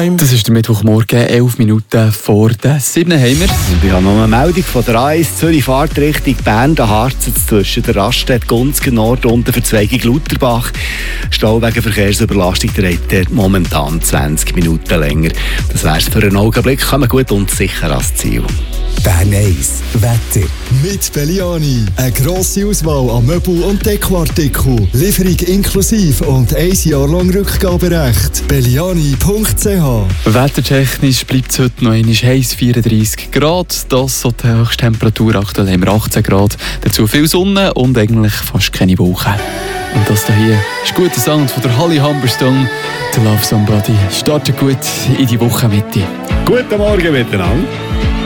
time. Das ist der Mittwochmorgen, 11 Minuten vor der 7 haben wir. Wir haben noch eine Meldung von der A1 Zürich Fahrt Richtung Bern, der Harzen zwischen der Raststätte Gunzger Nord und der Verzweigung Lutherbach. Stau wegen Verkehrsüberlastung dreht momentan 20 Minuten länger. Das wär's für einen Augenblick. Kommen gut und sicher ans Ziel. Bern 1 Wetter. Mit Belliani. Eine grosse Auswahl an Möbel- und Dekoartikeln. Lieferung inklusive und 1 Jahr lang Rückgaberecht. Belliani.ch. Wettertechnisch bleibt es heute noch einmal heiß, 34 Grad. Das so die Höchsttemperatur. Aktuell haben wir 18 Grad. Dazu viel Sonne und eigentlich fast keine Wolken. Und das hier ist guter Sound von der Holly Humberstone. «To Love Somebody» startet gut in die Wochenmitte. Guten Morgen miteinander.